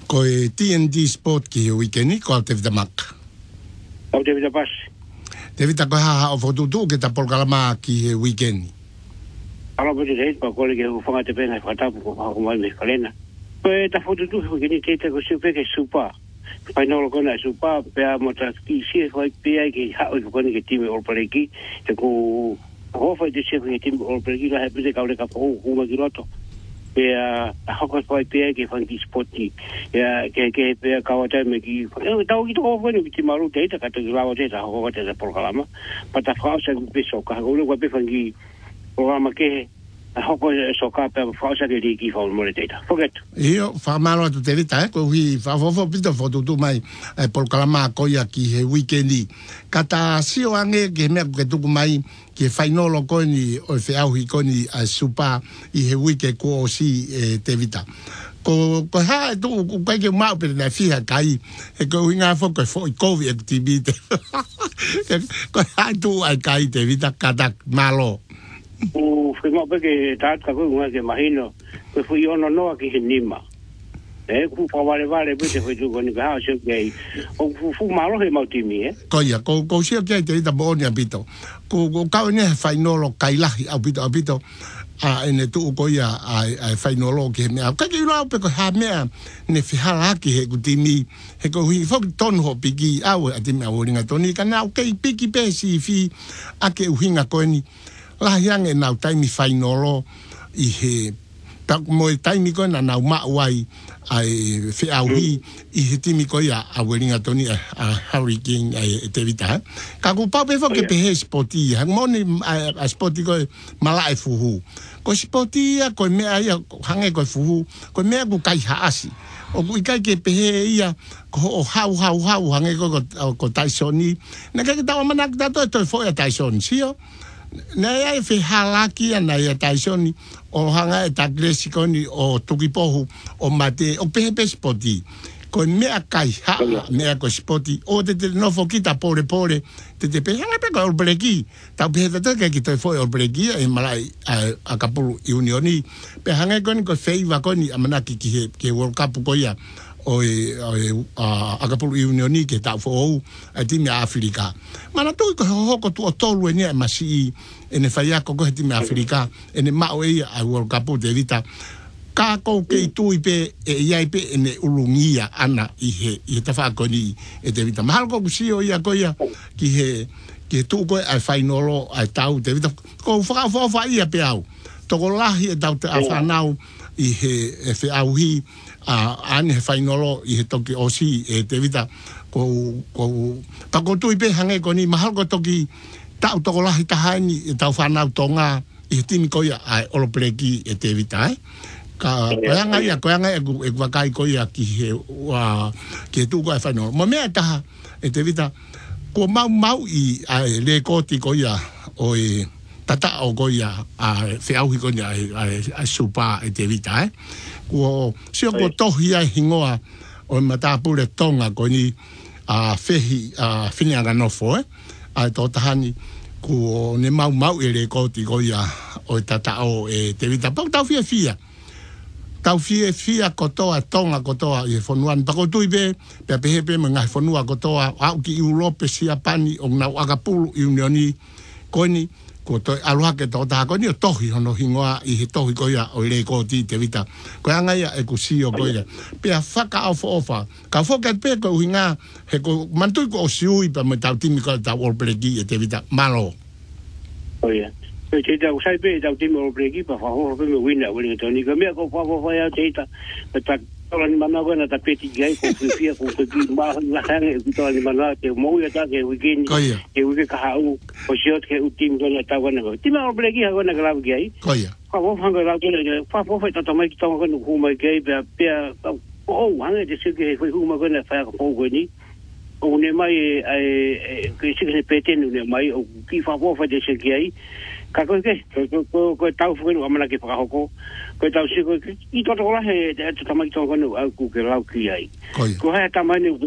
Ko e TNT Sport ki weekend ko te vita mak. Au te vita pas. Te vita ko ha o fotutu ke ta polkalama ki weekend. Ala po te reit pa kole ke ufanga te pena whatapu ko hako mai me kalena. Ko e ta fotutu weekend te te ko supe ke supa. Painolo kona supa pea mo ta ki si hoi pea ke hao ko kone ke time olpareki te ko hofa te se ke time olpareki la he pite kaule ka po uma ki roto. Pea hoko hoi pea ke fanki sporti ya ke pea kawata me ki tau ki to ko ni ki maru te ta ka te lawa te ta hoko te polkalama pa ta fausa ku peso ka ko le wa pe fanki programa ke hoko soka pe fausa ke ki fa mo te ta forget io fa malo tu te vita ko wi fa fo pito foto tu mai polkalama ko ya ki he weekendi kata sio ange ke me ke tu mai ke fainolo ko ni o fe au ko ni a supa I he week ko si te vita ko ha tu ko ke mau pe na fia kai e ko inga fo ko covid activity ko ha tu ai kai te vita kata malo o foi mo porque tá ko unha que imagino que foi ono no aquí en Nima ku pa vale porque foi tu con ga se que o fu malo he mautimi ko ya ko si que te da bonia pito ko ka ne fainolo kailahi au pito a ene tu ko ya ai fainolo ke me ka ki no pe ko ha me ne fihala ki he kutimi he ko hi fo ton ho piki au ati me o ringa toni kana o ke piki pe si fi a ke uhinga ko ni la yang e nau taimi fainolo I he tak mo taimi ko na nau ma wai ai fe au hi I he timi ko ya a weringa toni a hurricane ai te vita ka ku pa pe fo ke pe he spoti ha mo ni a spoti ko mala e fuhu ko spoti ko me ai hange ko fuhu ko me ku kai haasi o ku kai ke pe ia ko hau hange ko Tysoni na ka ta mana ta to fo ya Tyson sio na ia fe halaki na ia Tysoni o hanga e taglesi ni o tukipohu o mate o pepe spoti ko mea kai ha mea ko spoti o te no fokita pore te hanga pe ko breki ta pe te ke te foi o breki e malai a kapulu unioni pe hanga ko ni ko feiva ko ni amana ki ke World Cup ko ia o a kapulu unioni ke ta fo a time Afrika mana tu ko hoko tu o tolu ni masi ene faia ko time Afrika ene mau e a World Cup de vita ka ko ke tu ipe ia ipe ene ulungia ana I he ta fa ko ni e te vita mal ko si o ia ko ia ki he ke tu ko ai fainolo ai tau te vita ko fa ia pe au to ko lahi e tau te afanau I he e fe au hi ane he fainolo I he toki osi e te vita ko pa ko tu ipe hange ko ni mahal ko toki tau to ko lahi tahani e tau fanau tonga I he timi ko ia ai olopleki e te vita ka koanga ia e wakai ko ia ki he wa ki tu ko fa no mo me ta e te vita ko mau I ai le koti ko ia o tata o ko ia a fe au ko ia a supa e te vita ko sio ko tohi ai hingoa o mata pure tonga ko ni a fehi a fininga no fo a to tahani ko ne mau e le koti ko ia o tata o e te vita pa tau fia tau fia kotoa tonga kotoa I fonuan pa ko tuibe pe pepe mga fonua kotoa au ki Europe sia pani o na agapulu unioni koni ko to alua ke to ta ko ni tohi hono hingoa I he tohi ko ia o le ko ti te vita ko anga ia e kusio ko ia pe faka ofa ka foka pe ko hinga he ko mantu ko siui pa me tau timi ko ta wol pleki e te vita malo oia pe te tau sai pe tau timi wol pleki pa fa ho pe me wina wini to ni ko me ko fa ya te ta ta Tola ni mana wana ta peti gai ko fia ko ki ma la hanga ko tola ni mana ke mo ya ta ke weekend ke weekend ka hau o siot ke utim ko ta wana ko tima o bleki ha wana grab gai ko ya fa wo hanga la ke fa ta mai ki ta ko no kuma gai pe o hanga de se ke foi uma ko na fa ko ni o ne mai ke se ke peti ne mai o ki fa de se gai ka ko tau fu no amana ke fa ko tau se ko I to la he ta mai to ko no ku ke lau ki ai ko ha ta mai